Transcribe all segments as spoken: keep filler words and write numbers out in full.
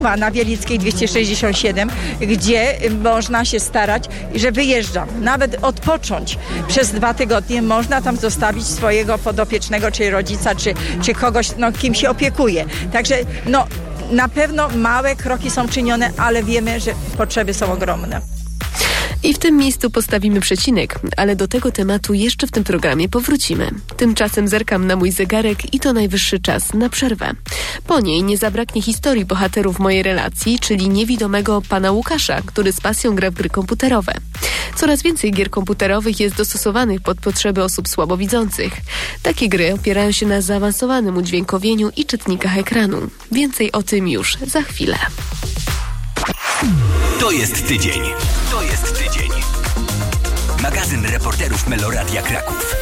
Na Wielickiej dwieście sześćdziesiąt siedem, gdzie można się starać, że wyjeżdżam, nawet odpocząć przez dwa tygodnie, można tam zostawić swojego podopiecznego, czy rodzica, czy, czy kogoś, no, kim się opiekuje. Także no, na pewno małe kroki są czynione, ale wiemy, że potrzeby są ogromne. I w tym miejscu postawimy przecinek, ale do tego tematu jeszcze w tym programie powrócimy. Tymczasem zerkam na mój zegarek i to najwyższy czas na przerwę. Po niej nie zabraknie historii bohaterów mojej relacji, czyli niewidomego pana Łukasza, który z pasją gra w gry komputerowe. Coraz więcej gier komputerowych jest dostosowanych pod potrzeby osób słabowidzących. Takie gry opierają się na zaawansowanym udźwiękowieniu i czytnikach ekranu. Więcej o tym już za chwilę. To jest tydzień. To jest tydzień. Magazyn reporterów Meloradia Kraków.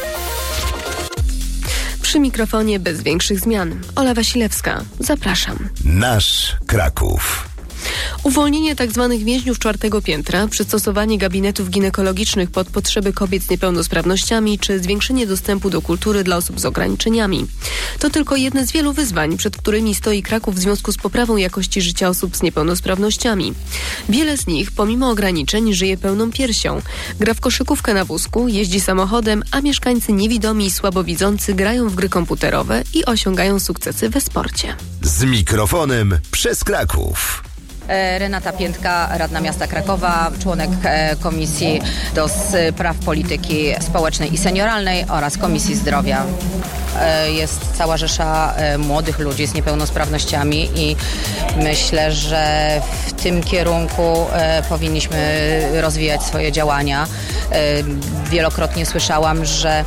Przy mikrofonie bez większych zmian. Ola Wasilewska. Zapraszam. Nasz Kraków. Uwolnienie tzw. więźniów czwartego piętra, przystosowanie gabinetów ginekologicznych pod potrzeby kobiet z niepełnosprawnościami czy zwiększenie dostępu do kultury dla osób z ograniczeniami. To tylko jedne z wielu wyzwań, przed którymi stoi Kraków w związku z poprawą jakości życia osób z niepełnosprawnościami. Wiele z nich, pomimo ograniczeń, żyje pełną piersią. Gra w koszykówkę na wózku, jeździ samochodem, a mieszkańcy niewidomi i słabowidzący grają w gry komputerowe i osiągają sukcesy we sporcie. Z mikrofonem przez Kraków. Renata Piętka, radna miasta Krakowa, członek Komisji do Spraw Polityki Społecznej i Senioralnej oraz Komisji Zdrowia. Jest cała rzesza młodych ludzi z niepełnosprawnościami i myślę, że w tym kierunku powinniśmy rozwijać swoje działania. Wielokrotnie słyszałam, że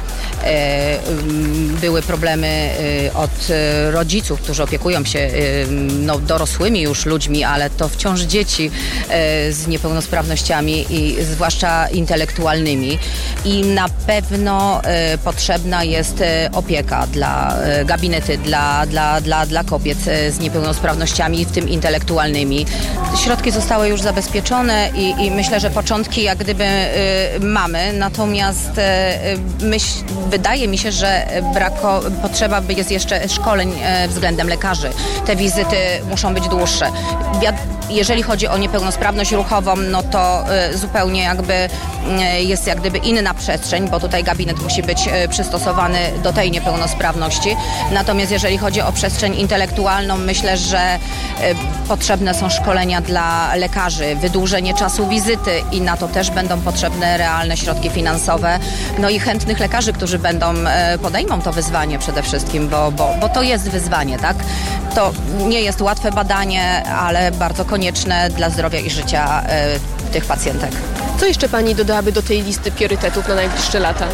były problemy od rodziców, którzy opiekują się no, dorosłymi już ludźmi, ale to wciąż dzieci z niepełnosprawnościami i zwłaszcza intelektualnymi. I na pewno potrzebna jest opieka dla gabinety dla, dla, dla, dla kobiet z niepełnosprawnościami, w tym intelektualnymi. Środki zostały już zabezpieczone i, i myślę, że początki jak gdyby mamy, natomiast myśl, wydaje mi się, że brako, potrzeba jest jeszcze szkoleń względem lekarzy. Te wizyty muszą być dłuższe. Jeżeli chodzi o niepełnosprawność ruchową, no to y, zupełnie jakby y, jest jak gdyby inna przestrzeń, bo tutaj gabinet musi być y, przystosowany do tej niepełnosprawności. Natomiast jeżeli chodzi o przestrzeń intelektualną, myślę, że y, potrzebne są szkolenia dla lekarzy, wydłużenie czasu wizyty i na to też będą potrzebne realne środki finansowe. No i chętnych lekarzy, którzy będą, y, podejmą to wyzwanie przede wszystkim, bo, bo, bo to jest wyzwanie, tak? To nie jest łatwe badanie, ale bardzo konieczne dla zdrowia i życia y, tych pacjentek. Co jeszcze Pani dodałaby do tej listy priorytetów na najbliższe lata?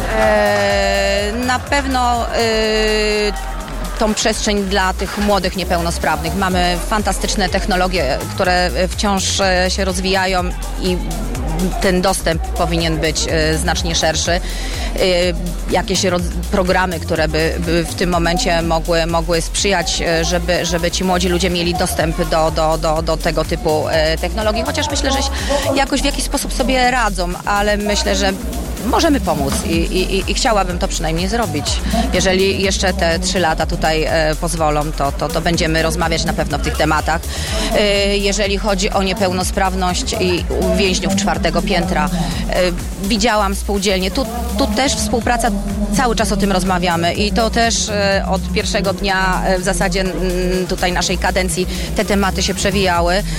E, na pewno y, tą przestrzeń dla tych młodych niepełnosprawnych. Mamy fantastyczne technologie, które wciąż się rozwijają i ten dostęp powinien być y, znacznie szerszy. Y, jakieś roz, programy, które by, by w tym momencie mogły, mogły sprzyjać, y, żeby, żeby ci młodzi ludzie mieli dostęp do, do, do, do tego typu y, technologii. Chociaż myślę, że jakoś w jakiś sposób sobie radzą, ale myślę, że możemy pomóc i, i, i chciałabym to przynajmniej zrobić. Jeżeli jeszcze te trzy lata tutaj e, pozwolą, to, to, to będziemy rozmawiać na pewno w tych tematach. E, jeżeli chodzi o niepełnosprawność i więźniów czwartego piętra, e, widziałam spółdzielnie. Tu, tu też współpraca, cały czas o tym rozmawiamy i to też e, od pierwszego dnia e, w zasadzie m, tutaj naszej kadencji te tematy się przewijały. E,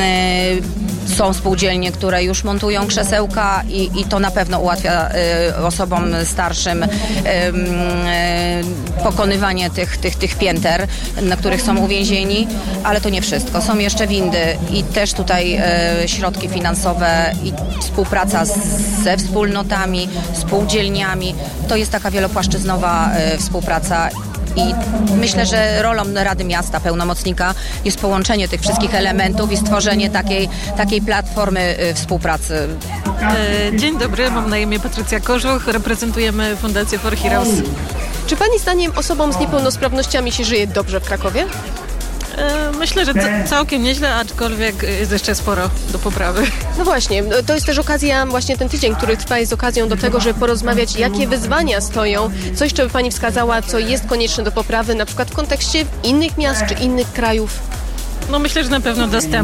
Są spółdzielnie, które już montują krzesełka i, i to na pewno ułatwia y, osobom starszym y, y, pokonywanie tych, tych, tych pięter, na których są uwięzieni, ale to nie wszystko. Są jeszcze windy i też tutaj y, środki finansowe i współpraca z, ze wspólnotami, spółdzielniami. To jest taka wielopłaszczyznowa y, współpraca. I myślę, że rolą Rady Miasta, pełnomocnika jest połączenie tych wszystkich elementów i stworzenie takiej, takiej platformy y, współpracy. Dzień dobry, mam na imię Patrycja Kożuch, reprezentujemy Fundację For Heroes. Czy Pani zdaniem osobom z niepełnosprawnościami się żyje dobrze w Krakowie? Myślę, że c- całkiem nieźle, aczkolwiek jest jeszcze sporo do poprawy. No właśnie, to jest też okazja, właśnie ten tydzień, który trwa, jest okazją do tego, żeby porozmawiać, jakie wyzwania stoją, co jeszcze by Pani wskazała, co jest konieczne do poprawy, na przykład w kontekście innych miast czy innych krajów. No myślę, że na pewno dostępne.